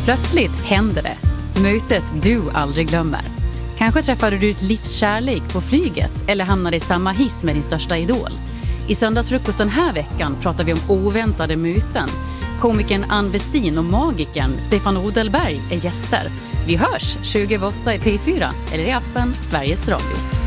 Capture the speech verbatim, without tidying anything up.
Plötsligt händer det. Mötet du aldrig glömmer. Kanske träffade du ditt livs kärlek på flyget eller hamnade i samma hiss med din största idol. I söndagsfrukost den här veckan pratar vi om oväntade möten. Komikern Ann Westin och magikern Stefan Odelberg är gäster. Vi hörs tjugo över åtta i P fyra eller i appen Sveriges Radio.